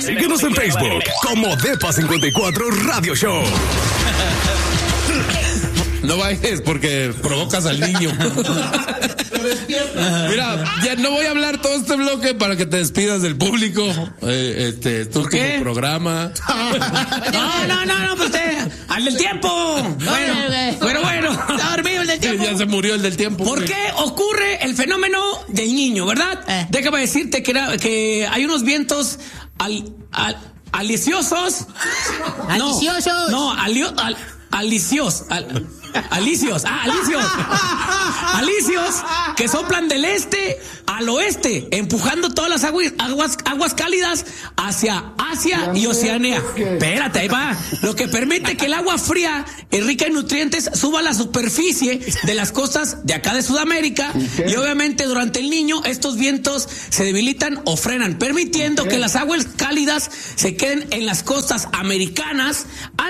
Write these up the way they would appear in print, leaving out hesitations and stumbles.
Síguenos en Facebook como Depa54 Radio Show. No bailes porque provocas al niño. Mira, ya no voy a hablar todo este bloque para que te despidas del público. Tu último programa. No, pues al del tiempo. Bueno, pero bueno, está dormido el del tiempo. Ya se murió el del tiempo. ¿Por qué ocurre el fenómeno del niño, verdad? Déjame decirte que hay unos vientos aliciosos. ¿Aliciosos? No, alicios, que soplan del este al oeste, empujando todas las aguas cálidas hacia Asia y Oceanía. Espérate, ahí va. Lo que permite que el agua fría y rica en nutrientes suba a la superficie de las costas de acá de Sudamérica. Y obviamente durante el Niño estos vientos se debilitan o frenan, permitiendo que las aguas cálidas se queden en las costas americanas,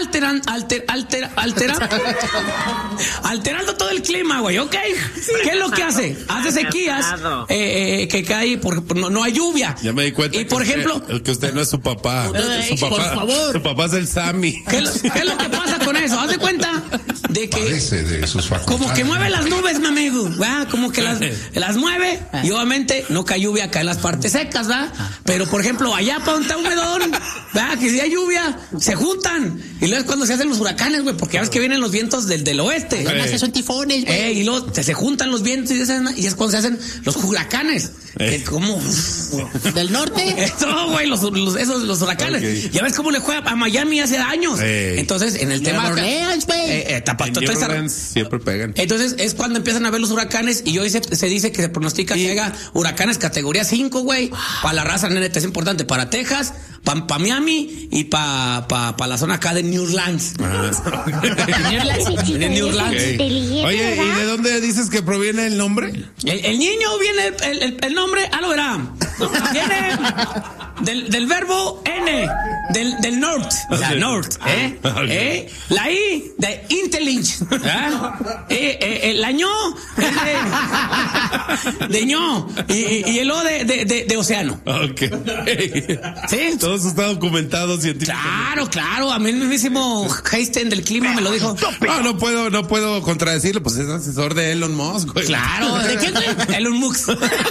alterando todo el clima, güey, ¿ok? ¿Qué es lo que hace? Hace sequías, que cae, no hay lluvia. Ya me di cuenta. Y por ejemplo, que usted no es su papá. Por favor. Su papá es el Sammy. ¿Qué es lo que pasa con eso? Haz de cuenta de que de sus como que mueve las nubes, mi amigo, ¿va? Como que las mueve y obviamente no cae lluvia acá en las partes secas, ¿va? Pero por ejemplo, allá para donde está humedón, ¿va? Que si hay lluvia, se juntan. Y luego es cuando se hacen los huracanes, güey, porque ya ves que vienen los vientos del oeste. Además son tifones, güey. Y luego se juntan los vientos y es cuando se hacen los huracanes. ¿Cómo? ¿Del norte? No, güey, los huracanes. Okay. Ya ves cómo le juega a Miami hace años. Entonces, en el tema Orleans, güey. Siempre pegan. Entonces, es cuando empiezan a ver los huracanes y hoy se dice que se pronostica que haya huracanes categoría 5, güey. Para la raza, neta, es importante. Para Texas, para Miami y para la zona acá de New Orleans. De New Orleans. Okay. Oye, ¿y de dónde dices que proviene el nombre? El niño viene, el nombre, lo verá. Viene del verbo N, del north, o sea, north, Okay. La I de intelligence, la ño de ño y el O de océano. Okay. ¿Sí? Todo eso está documentado científicamente. Claro, a mí el mismísimo Einstein del clima me lo dijo. No puedo contradecirlo, pues es asesor de Elon Musk, güey. Claro, ¿de quién, güey? Elon Musk.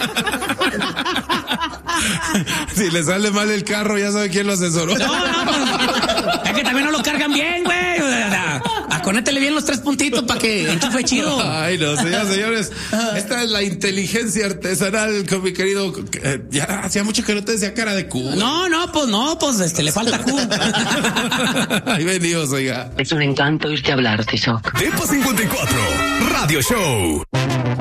Si le sale mal el carro, ya sabe quién lo asesoró. No, pues, es que también no lo cargan bien, güey. Aconétele bien los 3 puntitos para que enchufe chido. Ay, no, señores. Esta es la inteligencia artesanal con mi querido. Ya hacía mucho que no te decía cara de Q. No, pues le falta Q. Ahí venimos, oiga. Es un encanto irte a hablar, Tizoc. Depa54 Radio Show.